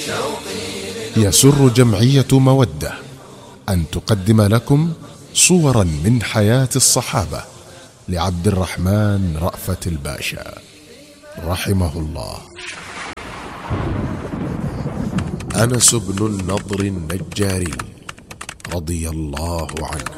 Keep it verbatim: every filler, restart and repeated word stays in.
يسر جمعية مودة أن تقدم لكم صورا من حياة الصحابة لعبد الرحمن رأفت الباشا رحمه الله. أنس بن النضر النجاري رضي الله عنه.